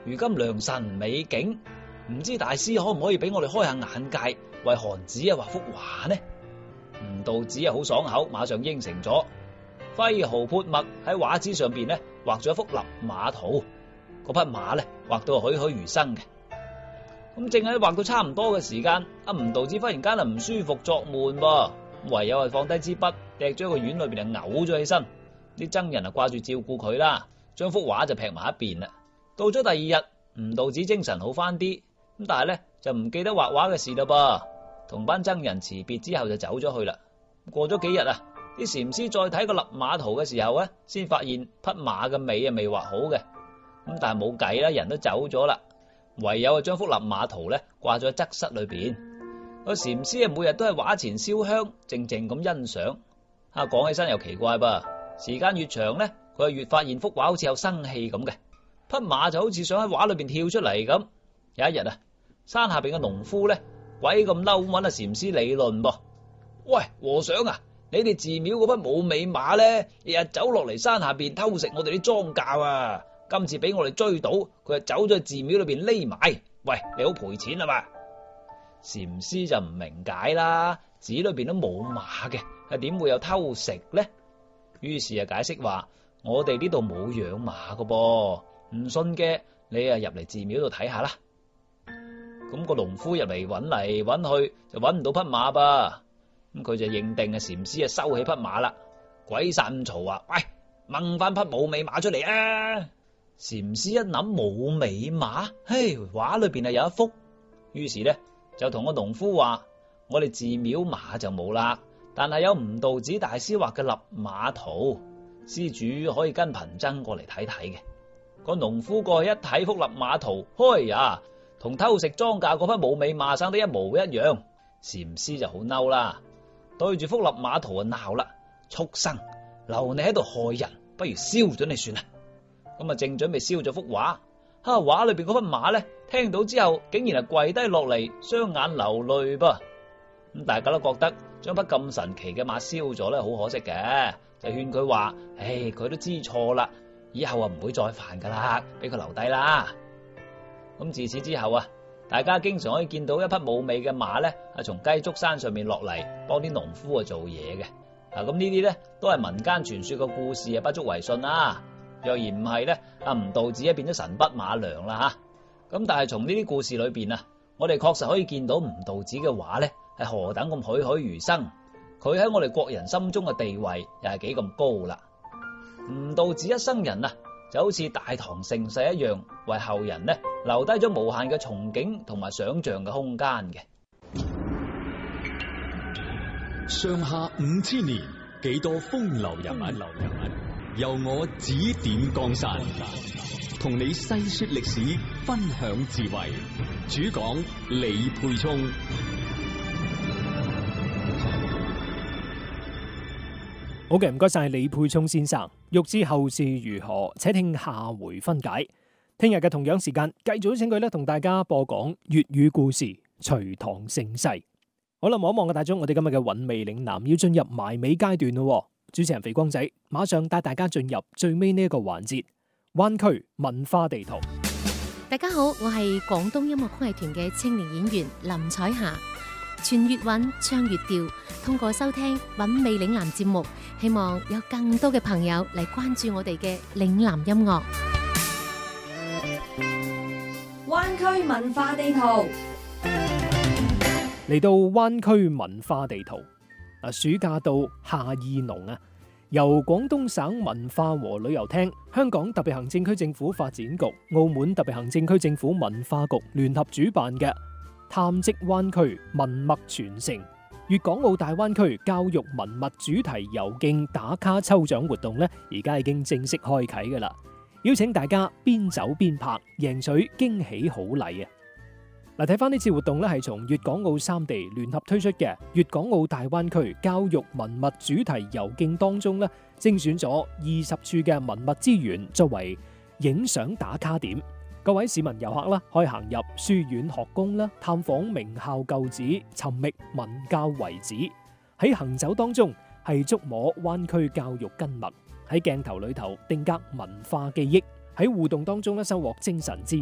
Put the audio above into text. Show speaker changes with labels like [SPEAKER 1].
[SPEAKER 1] 如今良辰美景，唔知大師可唔可以俾我哋開下眼界，為韓子畫幅畫呢？吳道子好爽口，馬上應承咗。揮毫潑墨喺畫紙上邊畫咗一幅立馬圖，嗰匹馬畫到栩栩如生嘅。咁正喺畫到差唔多嘅時間，吳道子忽然間唔舒服作悶噃，唯有係放低支筆，掟咗個院裏邊嘔咗起身。啲僧人掛住照顧佢啦，將幅畫就劈埋一邊啦。到咗第二日，吳道子精神好翻啲，咁但係就唔記得畫畫嘅事啦噃。同班僧人辭別之後就走咗去啦。過咗幾日啊，啲禪師再睇個立馬圖嘅時候先發現匹馬嘅尾未畫好嘅。咁但係冇計啦，人都走咗啦，唯有將幅立馬圖掛咗喺側室裏邊。個禪師每日都喺畫前燒香，靜靜咁欣賞。講起身又奇怪噃，時間越長佢就越發現幅畫好似有生氣咁嘅，匹馬就好似想喺畫裏邊跳出嚟咁。有一日山下邊嘅農夫鬼咁嬲，揾阿禪師理論噃。喂，和尚啊，你哋寺廟嗰匹冇尾馬日日走落嚟山下邊偷食我哋啲莊稼啊！今次俾我哋追到，佢就走咗去寺廟裏邊匿埋。喂，你好賠錢啊嘛？禪師就唔明解啦，寺裏邊都冇馬嘅，係點會有偷食呢？於是解釋話：我哋呢度冇養馬噶噃，唔信嘅你入嚟寺廟度睇下啦。咁個農夫入嚟揾嚟揾去就揾唔到匹馬噃，咁佢就認定禪師收起匹馬啦，鬼殺咁嘈話：喂，掹翻匹冇尾馬出嚟啊！禪師一諗冇尾馬，畫裏邊有一幅，於是就同個農夫話：我哋寺廟馬就冇啦，但係有吳道子大師畫嘅立馬圖，施主可以跟貧僧過嚟睇睇嘅。個農夫過去一睇幅立馬圖，同偷食莊稼嗰匹冇尾馬生得一模一樣。禪師就好嬲啦，對住幅立馬圖就鬧啦：畜生，留你喺度害人，不如燒咗你算啦！咁正準備燒咗幅畫，畫裏邊嗰匹馬聽到之後竟然係跪低落嚟，雙眼流淚噃。咁大家都覺得將匹咁神奇嘅馬燒咗好可惜嘅，就勸佢話：佢都知錯啦，以後唔會再犯噶啦，俾佢留低啦。咁自此之後大家經常可以見到一匹冇尾嘅馬從雞足山上面落嚟，幫啲農夫做嘢嘅。咁呢啲都係民間傳說嘅故事，不足為信啦。若然唔係吳道子變咗神筆馬良啦吓。咁但係從呢啲故事裏邊我哋確實可以見到吳道子嘅畫係何等咁栩栩如生，佢喺我哋國人心中嘅地位又係幾咁高啦。吳道子一生人就好似大唐盛世一樣，為後人留低咗無限嘅憧憬同埋想象嘅空間嘅。
[SPEAKER 2] 上下5000年，幾多風流人物，由我指點江山，同你細說歷史，分享智慧。主講李沛聰。
[SPEAKER 3] 好嘅，唔該晒李沛聰先生。欲知後事如何，且聽下回分解。聽日嘅同樣時間，繼續請佢同大家播講粵語故事《隋唐盛世》。好啦，望一望嘅大鐘，我哋今日嘅韻味嶺南要進入埋尾階段咯。主持人肥光仔馬上帶大家進入最尾呢一個環節——灣區文化地圖。
[SPEAKER 4] 大家好，我係廣東音樂曲藝團嘅青年演員林彩霞。傳粵韻，唱粵調，通過收聽韻味嶺南節目，希望有更多嘅朋友嚟關注我哋嘅嶺南音樂。
[SPEAKER 5] 灣區文化地圖。
[SPEAKER 3] 嚟到灣區文化地圖，暑假到夏意濃啊！由廣東省文化和旅遊廳、香港特別行政區政府發展局、澳門特別行政區政府文化局聯合主辦嘅探跡灣區文物傳承粵港澳大灣區教育文物主題遊徑打卡抽獎活動而家已經正式開啟㗎喇！邀請大家邊走邊拍，贏取驚喜好禮啊！嗱，睇翻呢次活動係從粵港澳三地聯合推出嘅粵港澳大灣區教育文物主題遊徑當中精選咗20處嘅文物資源作為影相打卡點。各位市民遊客可以行入書院學宮探訪名校舊址，尋覓文教遺址。喺行走當中係觸摸灣區教育根脈，喺鏡頭裏頭定格文化記憶，喺互動當中收穫精神資